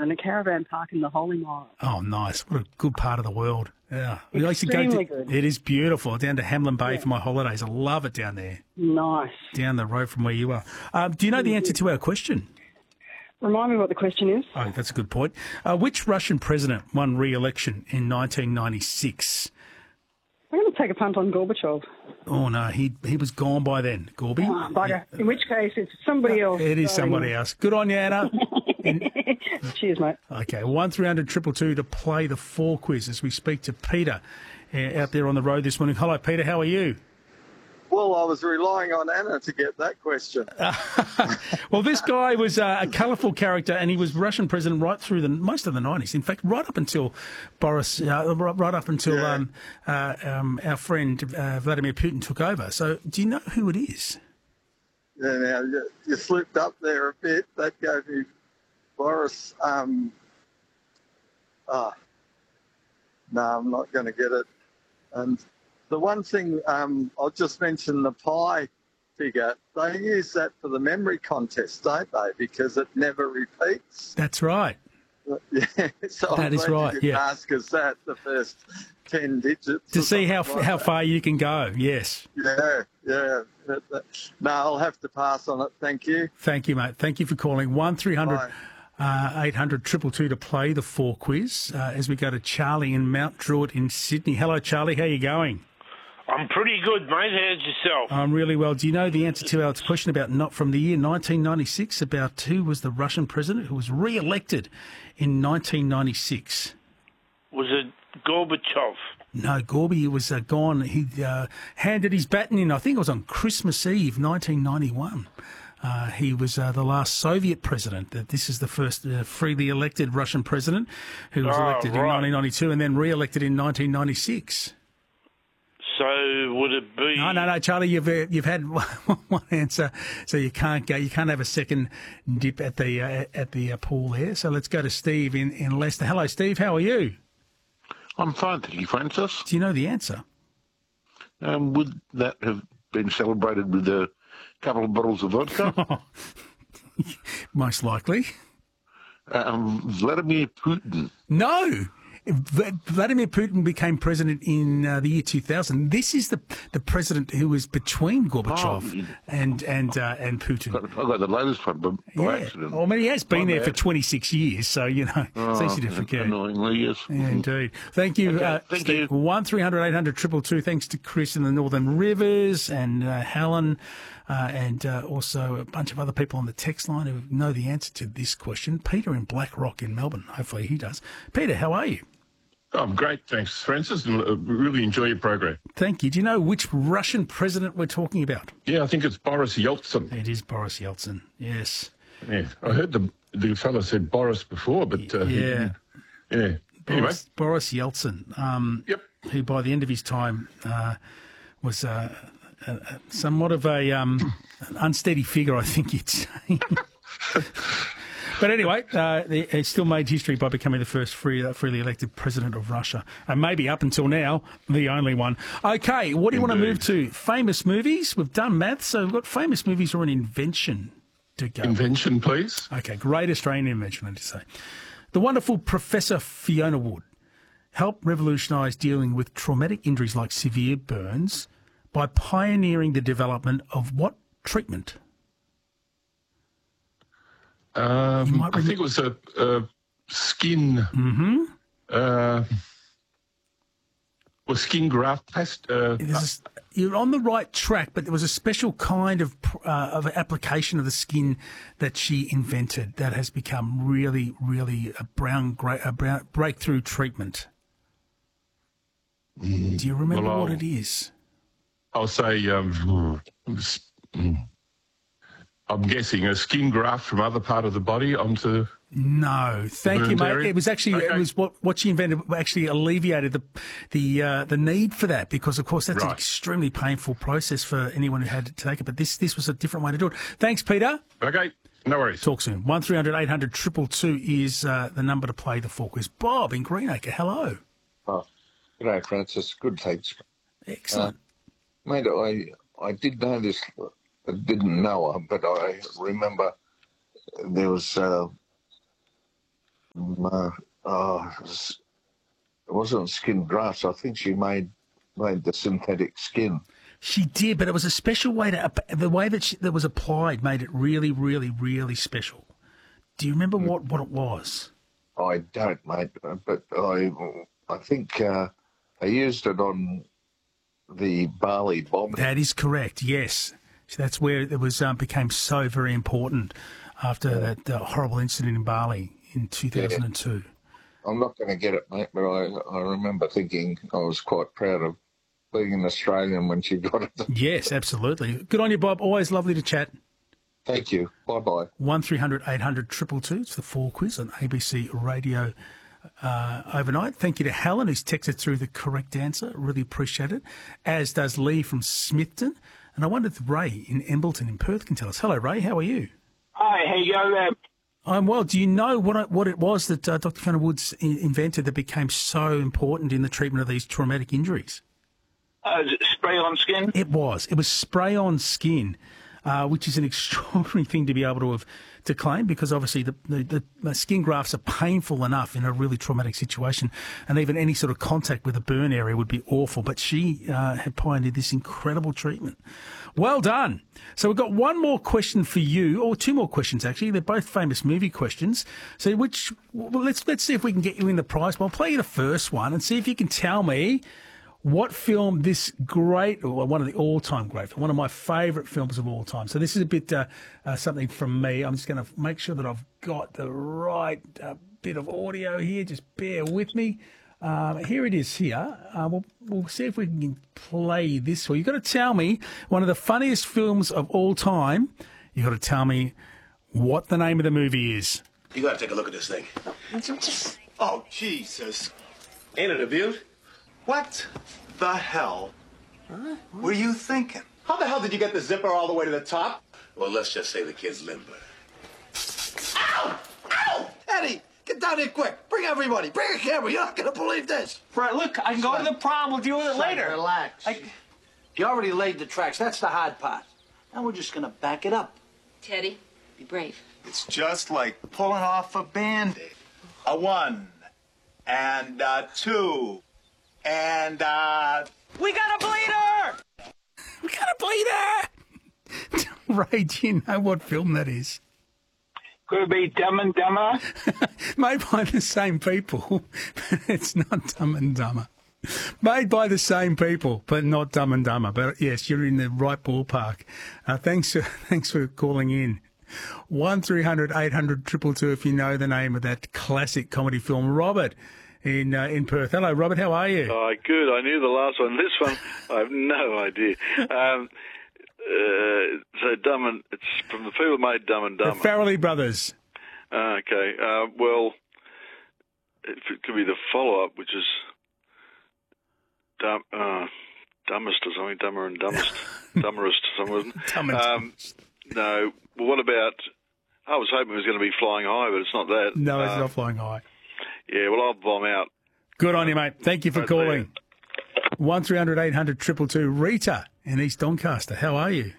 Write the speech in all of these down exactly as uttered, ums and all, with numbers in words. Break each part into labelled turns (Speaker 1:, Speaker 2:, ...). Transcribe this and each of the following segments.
Speaker 1: and a caravan park in the Holy Mile.
Speaker 2: Oh, nice. What a good part of the world. Yeah. We used to go
Speaker 1: Extremely
Speaker 2: to,
Speaker 1: good.
Speaker 2: It is beautiful. Down to Hamlin Bay
Speaker 1: Yeah.
Speaker 2: for my holidays. I love it down there.
Speaker 1: Nice.
Speaker 2: Down the road from where you are. Um, do you know the answer to our question?
Speaker 1: Remind me what the question is.
Speaker 2: Oh, that's a good point. Uh, which Russian president won re-election in nineteen ninety-six?
Speaker 1: I'm going to take a punt on Gorbachev.
Speaker 2: Oh, no, he he was gone by then, Gorby.
Speaker 1: Oh, bugger. In which case, it's somebody else.
Speaker 2: It is
Speaker 1: So,
Speaker 2: somebody else. Good on you, Anna. In-
Speaker 1: Cheers, mate.
Speaker 2: Okay, one three hundred two two two to play the four quiz as we speak to Peter uh, out there on the road this morning. Hello, Peter. How are you?
Speaker 3: Well, I was relying on Anna to get that question.
Speaker 2: Well, this guy was uh, a colourful character, and he was Russian president right through the most of the nineties. In fact, right up until Boris, uh, right up until
Speaker 3: Yeah.
Speaker 2: um, uh, um, our friend uh, Vladimir Putin took over. So, do you know who it is?
Speaker 3: Yeah, now, you, you slipped up there a bit. That gave me Boris. Um, ah, no, I'm not going to get it. And the one thing, um, I'll just mention the pi figure. They use that for the memory contest, don't they? Because it never repeats.
Speaker 2: That's right.
Speaker 3: Yeah, so
Speaker 2: That
Speaker 3: I'm
Speaker 2: is
Speaker 3: glad
Speaker 2: right,
Speaker 3: You didn't
Speaker 2: yeah.
Speaker 3: ask us that, the first ten digits.
Speaker 2: To
Speaker 3: or
Speaker 2: see how
Speaker 3: something like
Speaker 2: how
Speaker 3: that.
Speaker 2: far you can go. Yes.
Speaker 3: Yeah, yeah. That- that- No, I'll have to pass on it. Thank you.
Speaker 2: Thank you, mate. Thank you for calling. One three hundred.
Speaker 3: Bye.
Speaker 2: Uh, eight hundred two two two to play the four quiz uh, as we go to Charlie in Mount Druitt in Sydney. Hello, Charlie. How are you going?
Speaker 4: I'm pretty good, mate. How's yourself?
Speaker 2: I'm really well. Do you know the answer to our question about not from the year nineteen ninety-six, about who was the Russian president who was re-elected in nineteen ninety-six?
Speaker 4: Was it Gorbachev?
Speaker 2: No, Gorby was uh, gone. He uh, handed his baton in, I think it was on Christmas Eve, nineteen ninety-one. Uh, he was uh, the last Soviet president. That This is the first uh, freely elected Russian president who was
Speaker 4: Oh,
Speaker 2: elected in
Speaker 4: right.
Speaker 2: nineteen ninety-two and then re-elected in nineteen ninety-six.
Speaker 4: So would it be?
Speaker 2: No, no, no, Charlie. You've uh, you've had one answer, so you can't go. You can't have a second dip at the uh, at the uh, pool there. So let's go to Steve in, in Leicester. Hello, Steve. How are you?
Speaker 5: I'm fine, thank you, Francis.
Speaker 2: Do you know the answer?
Speaker 5: Um, would that have been celebrated with a couple of bottles of vodka?
Speaker 2: Most likely.
Speaker 5: um, Vladimir Putin.
Speaker 2: No. V- Vladimir Putin became president in uh, the year two thousand. This is the the president who was between Gorbachev
Speaker 5: Oh,
Speaker 2: and and uh, and Putin.
Speaker 5: I got the latest one by, by
Speaker 2: Yeah.
Speaker 5: accident.
Speaker 2: Well, I mean, he has been
Speaker 5: My
Speaker 2: there for
Speaker 5: bad.
Speaker 2: twenty-six years, so, you know, it's easy to
Speaker 5: Oh,
Speaker 2: forget.
Speaker 5: Annoyingly, yes.
Speaker 2: Yeah, indeed. Thank you,
Speaker 5: Okay,
Speaker 2: uh,
Speaker 5: thank
Speaker 2: Steve.
Speaker 5: you.
Speaker 2: One three hundred eight hundred two two two. Thanks to Chris in the Northern Rivers and uh, Helen uh, and uh, also a bunch of other people on the text line who know the answer to this question. Peter in Black Rock in Melbourne. Hopefully he does. Peter, how are you?
Speaker 6: I'm great, thanks, Francis, and uh, really enjoy your program.
Speaker 2: Thank you. Do you know which Russian president we're talking about?
Speaker 6: Yeah, I think it's Boris Yeltsin.
Speaker 2: It is Boris Yeltsin. Yes.
Speaker 6: Yeah, I heard the the fellow said Boris before, but uh, he
Speaker 2: Yeah.
Speaker 6: didn't. Yeah. Anyway,
Speaker 2: Boris, Boris Yeltsin, um,
Speaker 6: Yep.
Speaker 2: who by the end of his time uh, was uh, uh, uh, somewhat of a um, an unsteady figure, I think you'd say. But anyway, uh, he still made history by becoming the first free, uh, freely elected president of Russia. And maybe up until now, the only one. Okay, what do you want to
Speaker 6: Indeed.
Speaker 2: move to? Famous movies? We've done maths, so we've got famous movies or an invention to go.
Speaker 6: invention, please.
Speaker 2: Okay, great Australian invention, I need to say. The wonderful Professor Fiona Wood helped revolutionise dealing with traumatic injuries like severe burns by pioneering the development of what treatment?
Speaker 6: Um,
Speaker 2: might
Speaker 6: I think it was a, a skin. Mm-hmm. Uh, or skin graft test. Uh,
Speaker 2: This is- you're on the right track, but there was a special kind of uh, of application of the skin that she invented that has become really, really a brown, gra- a brown breakthrough treatment. Do you remember
Speaker 6: Well,
Speaker 2: what
Speaker 6: I'll-
Speaker 2: it is?
Speaker 6: I'll say. Um, s- mm, I'm guessing a skin graft from other part of the body onto.
Speaker 2: No, thank you,
Speaker 6: burns
Speaker 2: mate.
Speaker 6: area?
Speaker 2: It was actually it
Speaker 6: Okay.
Speaker 2: was what what she invented actually alleviated the the uh, the need for that because of course that's an
Speaker 6: Right.
Speaker 2: extremely painful process for anyone who had to take it. But this this was a different way to do it. Thanks, Peter.
Speaker 6: Okay, no worries.
Speaker 2: Talk soon. One three hundred eight hundred two two two is uh, the number to play the four quiz. Bob in Greenacre. Hello.
Speaker 7: Oh, g'day, Francis. Good, thanks.
Speaker 2: Excellent.
Speaker 7: Mate, I I did know this, I didn't know her, but I remember there was uh, Um, uh, oh, it, was, it wasn't skin grafts. I think she made made the synthetic skin.
Speaker 2: She did, but it was a special way to the way that she, that was applied made it really, really, really special. Do you remember what, what it was?
Speaker 7: I don't, mate, but I I think uh, I used it on the Bali bombing.
Speaker 2: That is correct. Yes, so that's where it was um, became so very important after yeah. that uh, horrible incident in Bali in two thousand two.
Speaker 7: Yeah. I'm not going to get it, mate, but I I remember thinking I was quite proud of being an Australian when she got it.
Speaker 2: Yes, absolutely. Good on you, Bob. Always lovely to chat.
Speaker 7: Thank you. Bye-bye.
Speaker 2: one three hundred eight hundred two two two. It's the Four Quiz on A B C Radio uh, overnight. Thank you to Helen, who's texted through the correct answer. Really appreciate it. As does Lee from Smithton. And I wonder if Ray in Embleton in Perth can tell us. Hello, Ray. How are you?
Speaker 8: Hi. How you going there?
Speaker 2: I'm well. Do you know what I, what it was that uh, Doctor Fiona Woods invented that became so important in the treatment of these traumatic injuries?
Speaker 8: Uh, spray-on skin?
Speaker 2: It was. It was spray-on skin, uh, which is an extraordinary thing to be able to have to claim because obviously the, the, the skin grafts are painful enough in a really traumatic situation, and even any sort of contact with a burn area would be awful. But she uh, had pioneered this incredible treatment. Well done. So we've got one more question for you, or two more questions actually. They're both famous movie questions. So which well, let's let's see if we can get you in the prize. I'll play you the first one and see if you can tell me what film this great, or one of the all-time great, one of my favourite films of all time. So this is a bit uh, uh, something from me. I'm just going to make sure that I've got the right uh, bit of audio here. Just bear with me. Um, here it is here. Uh, we'll, we'll see if we can play this. Well, you've got to tell me one of the funniest films of all time. You've got to tell me what the name of the movie is.
Speaker 9: You got to take a look at this thing. Oh, Jesus. Ain't it a beaut? What the hell huh? were you thinking? How the hell did you get the zipper all the way to the top? Well, let's just say the kid's limber. Ow! Ow! Eddie, get down here quick. Bring everybody. Bring a camera. You're not going to believe this.
Speaker 10: Fred, look, I can go to the prom. We'll deal with it later.
Speaker 11: Relax.
Speaker 10: I...
Speaker 11: You already laid the tracks. That's the hard part. Now we're just going to back it up.
Speaker 12: Teddy, be brave.
Speaker 9: It's just like pulling off a Band-Aid. A one and a two. And, uh...
Speaker 10: We got a bleeder!
Speaker 2: We got a bleeder! Ray, do you know what film that is?
Speaker 8: Could it be Dumb and Dumber?
Speaker 2: Made by the same people, but it's not Dumb and Dumber. Made by the same people, but not Dumb and Dumber. But yes, you're in the right ballpark. Uh, thanks, for, thanks for calling in. one three hundred eight hundred two two two if you know the name of that classic comedy film. Robert in uh, in Perth. Hello, Robert. How are you?
Speaker 13: Oh, good. I knew the last one. This one, I have no idea. Um, uh, so Dumb and it's from the people who made Dumb and Dumber.
Speaker 2: The Farrelly Brothers.
Speaker 13: Uh, okay. Uh, well, it could be the follow-up, which is dumb, uh, Dumbest or something. Dumber and Dumbest. Dumberest or something.
Speaker 2: Dumb and
Speaker 13: um, no. Well, what about? I was hoping it was going to be Flying High, but it's not that.
Speaker 2: No, it's
Speaker 13: um,
Speaker 2: not Flying High.
Speaker 13: Yeah, well, I'll bomb out.
Speaker 2: Good on you, mate. Thank you for
Speaker 13: That's
Speaker 2: calling. one three hundred eight hundred two two two. Rita in East Doncaster. How are you?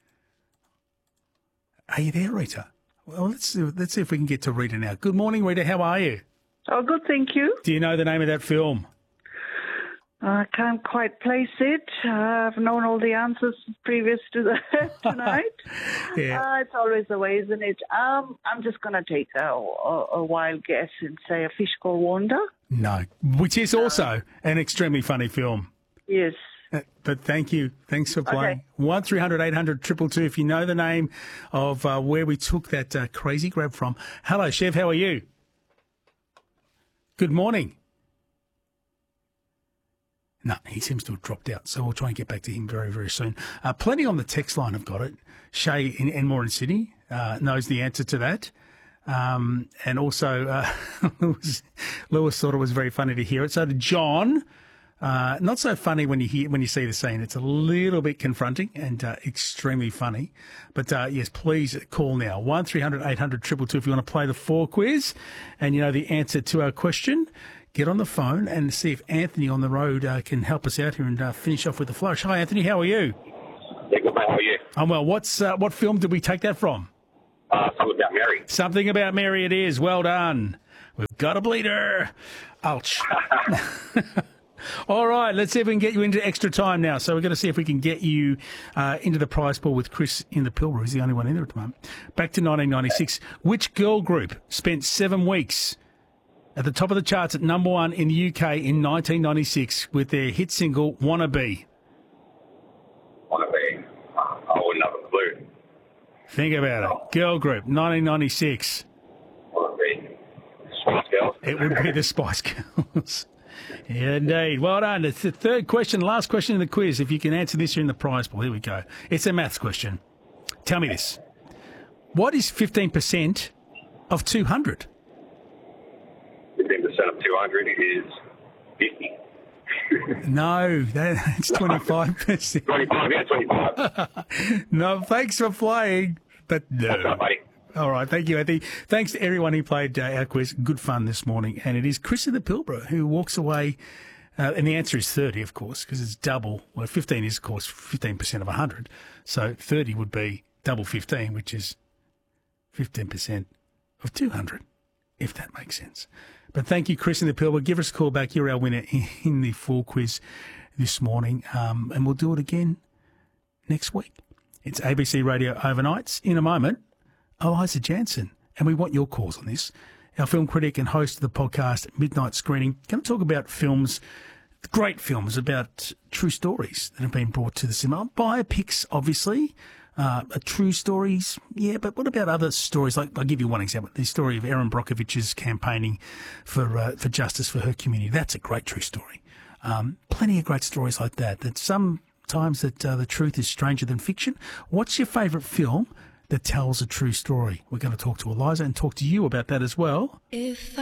Speaker 2: Are you there, Rita? Well, let's see, let's see if we can get to Rita now. Good morning, Rita. How are you?
Speaker 14: Oh, good, thank you.
Speaker 2: Do you know the name of that film?
Speaker 14: I can't quite place it. Uh, I've known all the answers previous to that tonight.
Speaker 2: yeah.
Speaker 14: Uh, it's always the way, isn't it? Um, I'm just going to take a, a, a wild guess and say A Fish Called Wanda.
Speaker 2: No, which is also an extremely funny film.
Speaker 14: Yes.
Speaker 2: Uh, but thank you. Thanks for playing.
Speaker 14: Okay.
Speaker 2: one three hundred eight hundred two two two if you know the name of uh, where we took that uh, crazy grab from. Hello, Chev. How are you? Good morning. No, he seems to have dropped out, so we'll try and get back to him very, very soon. Uh, plenty on the text line, I've got it. Shay in Enmore in Sydney uh, knows the answer to that. Um, and also, uh, Lewis, Lewis thought it was very funny to hear it. So to John, uh, not so funny when you hear when you see the scene. It's a little bit confronting and uh, extremely funny. But uh, yes, please call now. one three hundred eight hundred two two two if you want to play the four quiz and you know the answer to our question. Get on the phone and see if Anthony on the road uh, can help us out here and uh, finish off with the flourish. Hi, Anthony. How are you?
Speaker 15: Yeah, good, mate. How are you?
Speaker 2: I'm well. What's uh, what film did we take that from?
Speaker 15: Uh, something about Mary.
Speaker 2: Something About Mary it is. Well done. We've got a bleeder. Ouch. All right, let's see if we can get you into extra time now. So we're going to see if we can get you uh, into the prize pool with Chris in the Pilbara. He's the only one in there at the moment. Back to nineteen ninety-six. Which girl group spent seven weeks at the top of the charts at number one in the U K in nineteen ninety-six with their hit single, Wanna Be?
Speaker 15: Wanna Be. I wouldn't have a clue.
Speaker 2: Think about it. Girl group, nineteen ninety-six.
Speaker 15: Wanna Be. Spice Girls.
Speaker 2: It would be the Spice Girls. Yeah, indeed. Well done. It's the third question, last question in the quiz. If you can answer this, you're in the prize pool. Here we go. It's a maths question. Tell me this. What is fifteen percent of two hundred?
Speaker 15: fifteen percent of two hundred is fifty.
Speaker 2: No, that's twenty-five percent.
Speaker 15: twenty-five, yeah, twenty-five.
Speaker 2: No, thanks for playing. But no.
Speaker 15: That's right, buddy.
Speaker 2: All right, thank you, Anthony. Thanks to everyone who played uh, our quiz. Good fun this morning. And it is Chris in the Pilbara who walks away, uh, and the answer is thirty, of course, because it's double. Well, fifteen is, of course, fifteen percent of one hundred. So thirty would be double fifteen, which is fifteen percent of two hundred, if that makes sense. But thank you, Chris in the Pilbara. Give us a call back. You're our winner in the full quiz this morning, um, and we'll do it again next week. It's A B C Radio Overnights. In a moment, Eliza Jansen, and we want your calls on this. Our film critic and host of the podcast, Midnight Screening, going to talk about films, great films about true stories that have been brought to the cinema. Biopics, obviously, uh, true stories, yeah, but what about other stories? Like, I'll give you one example, the story of Erin Brockovich's campaigning for uh, for justice for her community. That's a great true story. Um, plenty of great stories like that, that sometimes that uh, the truth is stranger than fiction. What's your favourite film that tells a true story? We're going to talk to Eliza and talk to you about that as well.
Speaker 16: If